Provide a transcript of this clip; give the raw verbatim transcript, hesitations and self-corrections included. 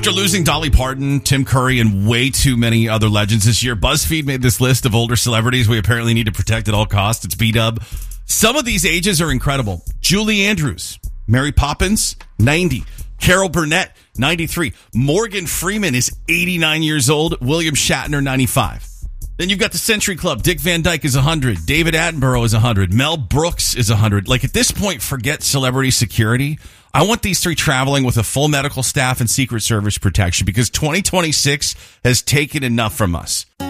After losing Dolly Parton, Tim Curry, and way too many other legends this year, BuzzFeed made this list of older celebrities we apparently need to protect at all costs. It's B-Dub. Some of these ages are incredible. Julie Andrews, Mary Poppins, ninety. Carol Burnett, ninety-three. Morgan Freeman is eighty-nine years old. William Shatner, ninety-five. Then you've got the Century Club. Dick Van Dyke is one hundred. David Attenborough is one hundred. Mel Brooks is one hundred. Like, at this point, forget celebrity security. I want these three traveling with a full medical staff and Secret Service protection because twenty twenty-six has taken enough from us.